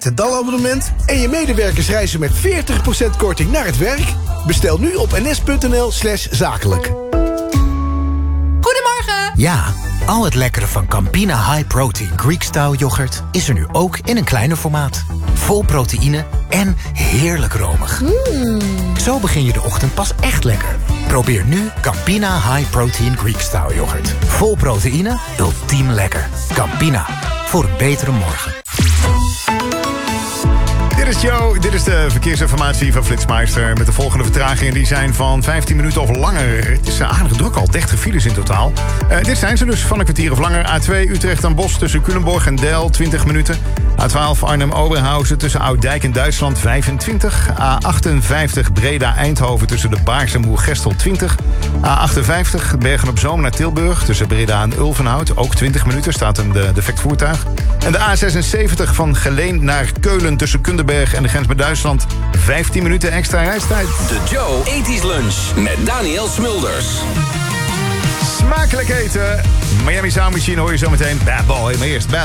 Het DAL-abonnement en je medewerkers reizen met 40% korting naar het werk? Bestel nu op ns.nl/zakelijk. Goedemorgen! Ja, al het lekkere van Campina High Protein Greek Style yoghurt is er nu ook in een kleiner formaat. Vol proteïne en heerlijk romig. Zo begin je de ochtend pas echt lekker. Probeer nu Campina High Protein Greek Style yoghurt. Vol proteïne, ultiem lekker. Campina, voor een betere morgen. Dit is Joe, dit is de verkeersinformatie van Flitsmeister. Met de volgende vertragingen, die zijn van 15 minuten of langer. Het is aardig druk al, 30 files in totaal. Dit zijn ze dus, van een kwartier of langer. A2 Utrecht aan Bos tussen Culemborg en Del, 20 minuten. A12 Arnhem-Oberhausen tussen Ouddijk en Duitsland, 25. A58 Breda-Eindhoven tussen de Baars en Moergestel, 20. A58 Bergen-op-Zoom naar Tilburg tussen Breda en Ulvenhout, ook 20 minuten, staat een defect voertuig. En de A76 van Geleen naar Keulen tussen Kunderberg en de grens met Duitsland, 15 minuten extra reistijd. De Joe 80's Lunch met Daniel Smulders. Smakelijk eten. Miami Sound Machine hoor je zo meteen. Bad Boy, maar eerst Bad